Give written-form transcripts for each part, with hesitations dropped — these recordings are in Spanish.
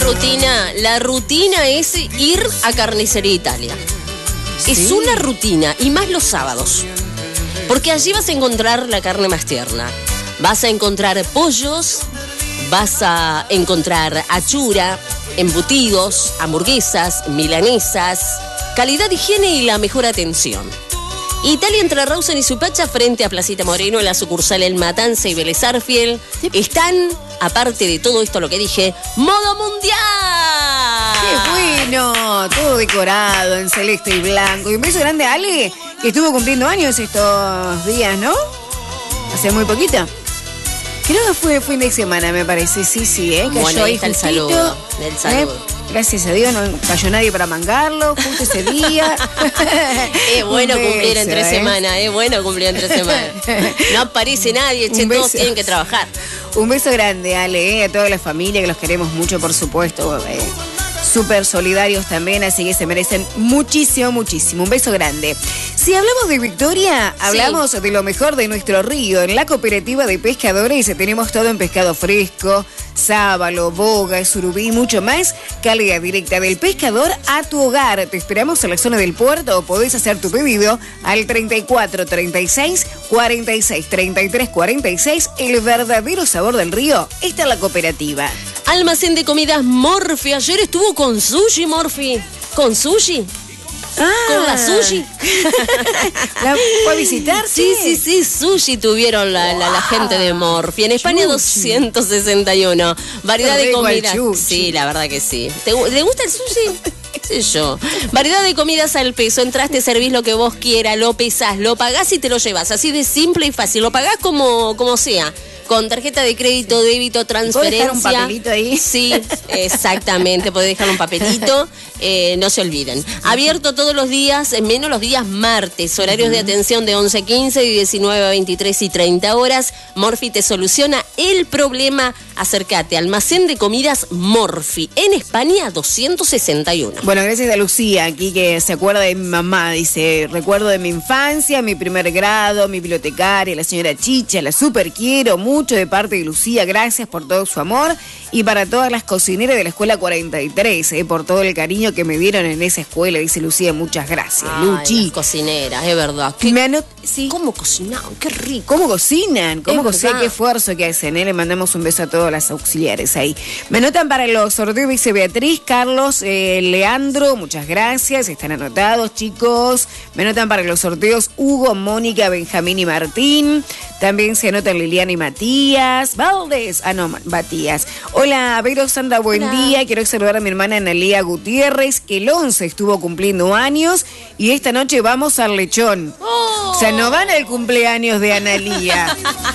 rutina. La rutina es ir a Carnicería Italia. Sí. Es una rutina, y más los sábados. Porque allí vas a encontrar la carne más tierna. Vas a encontrar pollos, vas a encontrar achura, embutidos, hamburguesas, milanesas, calidad, higiene y la mejor atención. Italia entre Rawson y Suipacha, frente a Placita Moreno, en la sucursal El Matanza y Vélez Sarsfield, están, aparte de todo esto lo que dije, ¡modo mundial! ¡Qué bueno! Todo decorado en celeste y blanco. Y un beso grande a Ale, que estuvo cumpliendo años estos días, ¿no? Hace muy poquito. Creo que fue fin de semana, me parece. Sí, cayó bueno, ahí está justito. El saludo. Gracias a Dios no cayó nadie para mangarlo, justo ese día. Es bueno cumplir entre semana, es bueno cumplir entre semana. No aparece nadie, todos tienen que trabajar. Un beso grande, Ale, a toda la familia, que los queremos mucho, por supuesto. Súper solidarios también, así que se merecen muchísimo, muchísimo. Un beso grande. Si hablamos de Victoria, hablamos de lo mejor de nuestro río. En la cooperativa de pescadores tenemos todo en pescado fresco, sábalo, boga, surubí y mucho más. Calidad directa del pescador a tu hogar. Te esperamos en la zona del puerto o podés hacer tu pedido al 34 36 46 33 46. El verdadero sabor del río está en la cooperativa. Almacén de comidas Morphy. Ayer estuvo con sushi, Morphy. ¿Con sushi? ¿Con la sushi? ¿La fue a visitar? Sí, sushi tuvieron la gente de Morphy. En España 261. Variedad de comidas. Sí, la verdad que sí. ¿Le gusta el sushi? ¿Qué sé yo? Variedad de comidas al peso. Entraste, servís lo que vos quieras, lo pesás, lo pagás y te lo llevas. Así de simple y fácil. Lo pagás como sea. Con tarjeta de crédito, débito, transferencia. ¿Puedes dejar un papelito ahí? Sí, exactamente. Podés dejar un papelito. No se olviden. Abierto todos los días, menos los días martes. Horarios de atención de 11:15 y 19 a 23 y 30 horas. Morphy te soluciona el problema. Acércate. Almacén de comidas Morphy. En España 261. Bueno, gracias a Lucía aquí que se acuerda de mi mamá. Dice, recuerdo de mi infancia, mi primer grado, mi bibliotecaria, la señora Chicha, la super quiero mucho de parte de Lucía. Gracias por todo su amor. Y para todas las cocineras de la escuela 43, por todo el cariño que me dieron en esa escuela, dice Lucía, muchas gracias. Luchi. Las cocineras, es verdad. Sí. ¿Cómo cocinaban? Qué rico. ¿Cómo cocinan? ¿Cómo cocinan? Qué esfuerzo que hacen, Le mandamos un beso a todas las auxiliares ahí. Me anotan para los sorteos, dice Beatriz, Carlos, Leandro, muchas gracias. Están anotados, chicos. Me anotan para los sorteos Hugo, Mónica, Benjamín y Martín. También se anotan Liliana y Matías. Valdés. Matías. Hola, Vero Sandra, buen día. Quiero saludar a mi hermana Analía Gutiérrez, que el 11 estuvo cumpliendo años y esta noche vamos al lechón. O sea, no van al cumpleaños de Analía,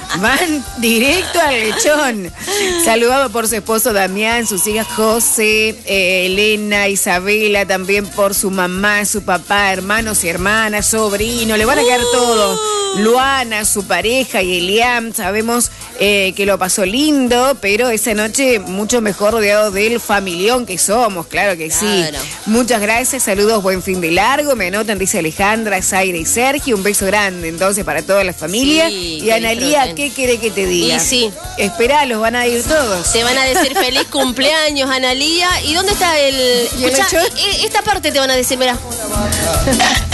van directo al lechón. Saludado por su esposo Damián, sus hijas José, Elena, Isabela, también por su mamá, su papá, hermanos y hermanas, sobrino, le van a caer todos. Luana, su pareja y Eliam, sabemos que lo pasó lindo, pero esa noche mucho mejor rodeado del familión que somos, claro que sí. Muchas gracias, saludos, buen fin de largo, me anotan, dice Alejandra, Zaira y Sergio, un beso grande entonces para toda la familia. Sí, y Analía, ¿qué quiere que te diga? Y sí. Esperalos, van a ir todos. Te van a decir feliz cumpleaños, Analía. ¿Y dónde está el...? Escucha, esta parte te van a decir, mirá.